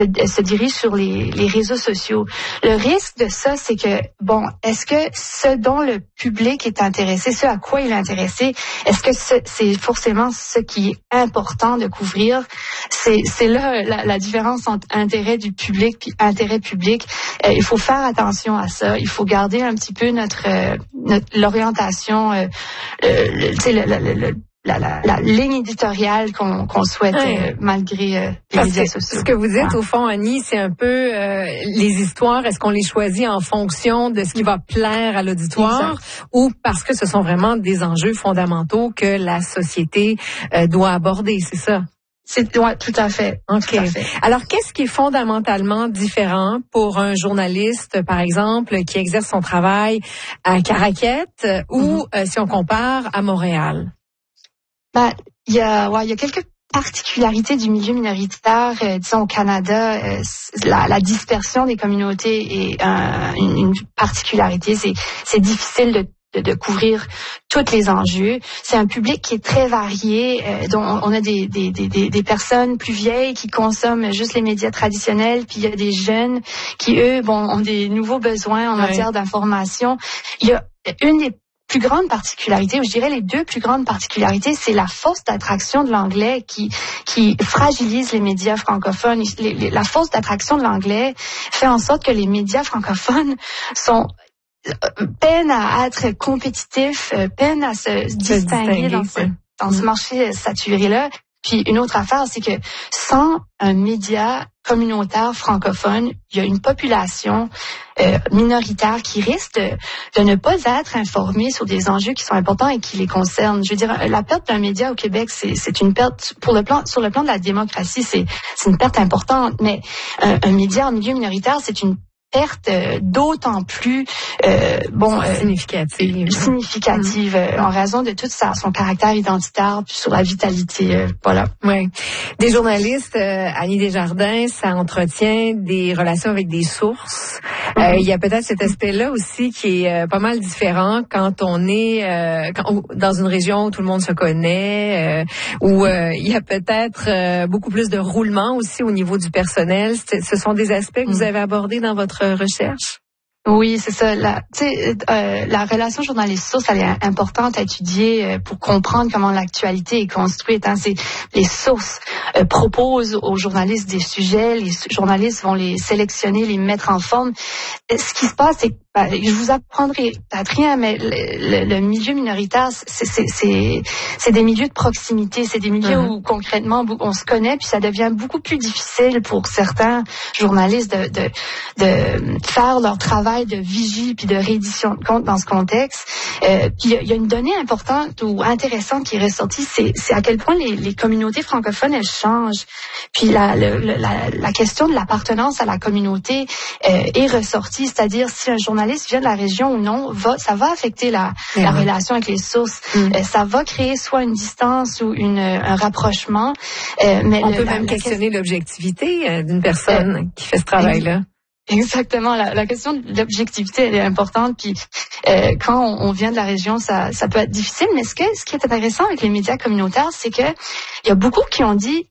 se dirigent sur les réseaux sociaux. Le risque de ça, c'est que, est-ce que ce dont le public est intéressé, ce à quoi il est intéressé, est-ce que c'est forcément ce qui est important de couvrir? C'est là la différence entre intérêt du public puis intérêt public. Il faut faire attention à ça. Il faut garder un petit peu l'orientation, la ligne éditoriale qu'on souhaite malgré les médias sociaux. Ce que vous dites au fond, Annie, c'est un peu les histoires. Est-ce qu'on les choisit en fonction de ce qui va plaire à l'auditoire ou parce que ce sont vraiment des enjeux fondamentaux que la société doit aborder, c'est ça? Ouais, tout à fait. OK. Tout à fait. Alors, qu'est-ce qui est fondamentalement différent pour un journaliste, par exemple, qui exerce son travail à Caraquette ou si on compare à Montréal? Il y a quelques particularités du milieu minoritaire, disons au Canada. La dispersion des communautés est une particularité. C'est difficile de couvrir tous les enjeux. C'est un public qui est très varié, dont on a des personnes plus vieilles qui consomment juste les médias traditionnels, puis il y a des jeunes qui, eux, ont des nouveaux besoins en matière d'information. Il y a une des plus grande particularité, ou je dirais les deux plus grandes particularités, c'est la force d'attraction de l'anglais qui fragilise les médias francophones. La force d'attraction de l'anglais fait en sorte que les médias francophones peinent à être compétitifs, peinent à se distinguer dans ce marché saturé-là. Puis une autre affaire, c'est que sans un média communautaire francophone, il y a une population minoritaire qui risque de ne pas être informée sur des enjeux qui sont importants et qui les concernent. Je veux dire, la perte d'un média au Québec, c'est une perte sur le plan de la démocratie, c'est une perte importante. Mais un média en milieu minoritaire, c'est une perte d'autant plus significative en raison de tout son caractère identitaire puis sur la vitalité. Voilà. Ouais. Des journalistes, Annie Desjardins, ça entretient des relations avec des sources. Il y a peut-être cet aspect-là aussi qui est pas mal différent quand on est dans une région où tout le monde se connaît, où il y a peut-être beaucoup plus de roulement aussi au niveau du personnel. Ce sont des aspects que vous avez abordés dans votre recherche? Oui, c'est ça. La relation journaliste-source, elle est importante à étudier pour comprendre comment l'actualité est construite. C'est les sources proposent aux journalistes des sujets, les journalistes vont les sélectionner, les mettre en forme. Ce qui se passe, c'est je vous apprendrai peut-être rien, mais le milieu minoritaire, c'est des milieux de proximité, c'est des milieux où concrètement on se connaît, puis ça devient beaucoup plus difficile pour certains journalistes de faire leur travail de vigie puis de réédition de compte dans ce contexte. Puis il y a une donnée importante ou intéressante qui est ressortie, c'est à quel point les communautés francophones elles changent. Puis la question de l'appartenance à la communauté est ressortie, c'est-à-dire si un journaliste vient de la région ou non, ça va affecter la relation avec les sources. Ça va créer soit une distance ou un rapprochement. Mais on peut même questionner l'objectivité d'une personne qui fait ce travail-là. Exactement. La question de l'objectivité, elle est importante. Puis quand on vient de la région, ça peut être difficile. Mais ce qui est intéressant avec les médias communautaires, c'est que il y a beaucoup qui ont dit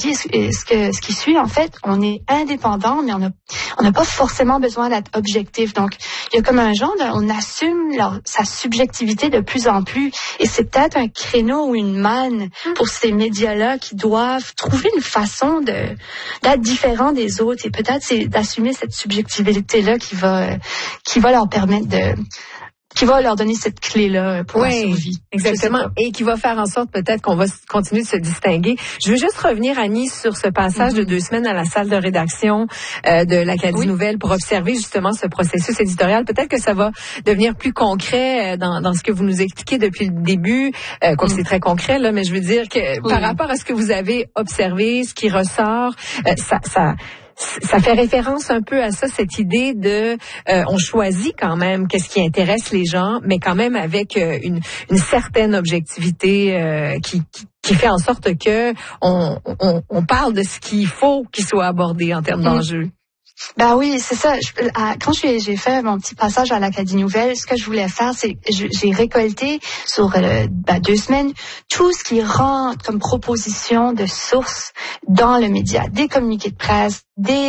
ce qui suit. En fait, on est indépendant, mais on n'a pas forcément besoin d'être objectif. Donc, il y a comme un genre on assume sa subjectivité de plus en plus. Et c'est peut-être un créneau ou une manne pour ces médias-là qui doivent trouver une façon d'être différents des autres. Et peut-être c'est d'assumer cette subjectivité-là qui va leur permettre qui va leur donner cette clé-là pour la survie. Exactement. Et qui va faire en sorte peut-être qu'on va continuer de se distinguer. Je veux juste revenir, Annie, sur ce passage de 2 semaines à la salle de rédaction de l'Acadie Nouvelle pour observer justement ce processus éditorial. Peut-être que ça va devenir plus concret dans ce que vous nous expliquez depuis le début. Quoi que c'est très concret, là, mais je veux dire que par rapport à ce que vous avez observé, ce qui ressort, ça fait référence un peu à ça, cette idée de on choisit quand même qu'est-ce qui intéresse les gens, mais quand même avec une certaine objectivité qui fait en sorte que on parle de ce qu'il faut qu'il soit abordé en termes d'enjeux. Ben oui, c'est ça. Quand j'ai fait mon petit passage à l'Acadie Nouvelle, ce que je voulais faire, c'est j'ai récolté sur 2 semaines tout ce qui rentre comme proposition de sources dans le média, des communiqués de presse, des